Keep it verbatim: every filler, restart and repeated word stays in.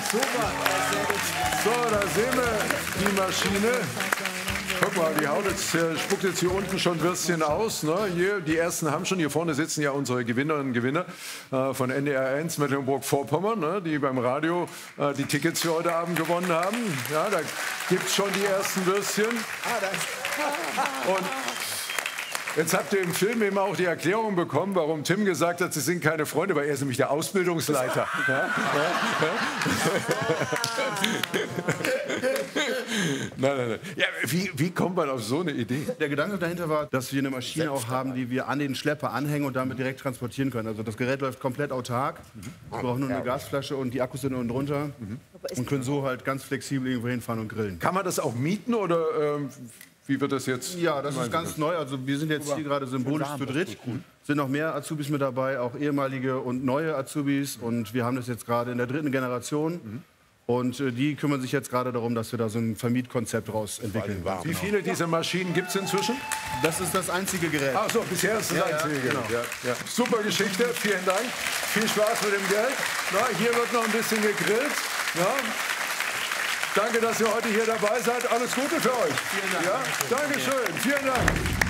Super. So, da sehen wir die Maschine. Guck mal, die haut jetzt, äh, spuckt jetzt hier unten schon Würstchen aus. Ne? Hier, die ersten haben schon, hier vorne sitzen ja unsere Gewinnerinnen und Gewinner äh, von N D R eins Mecklenburg-Vorpommern, ne? Die beim Radio äh, die Tickets für heute Abend gewonnen haben. Ja, da gibt es schon die ersten Würstchen. Und jetzt habt ihr im Film eben auch die Erklärung bekommen, warum Tim gesagt hat, sie sind keine Freunde, weil er ist nämlich der Ausbildungsleiter. Ja? Ja? Nein, nein, nein. Ja, wie, wie kommt man auf so eine Idee? Der Gedanke dahinter war, dass wir eine Maschine auch haben, die wir an den Schlepper anhängen und damit direkt transportieren können. Also das Gerät läuft komplett autark. Wir brauchen nur eine Gasflasche und die Akkus sind unten drunter und können so halt ganz flexibel irgendwo hinfahren und grillen. Kann man das auch mieten oder ähm, wie wird das jetzt? Ja, das ist ganz neu. Also wir sind jetzt hier gerade symbolisch zu dritt. Sind noch mehr Azubis mit dabei, auch ehemalige und neue Azubis. Und wir haben das jetzt gerade in der dritten Generation. Und äh, die kümmern sich jetzt gerade darum, dass wir da so ein Vermietkonzept raus entwickeln. Wie viele dieser Maschinen gibt es inzwischen? Das ist das einzige Gerät. Ach so, bisher ist das Ja, einzige ja, Gerät. genau. Ja, ja. Super Geschichte, vielen Dank. Viel Spaß mit dem Geld. Na, hier wird noch ein bisschen gegrillt. Ja. Danke, dass ihr heute hier dabei seid. Alles Gute für euch. Vielen Dank. Ja, Dankeschön. Vielen Dank.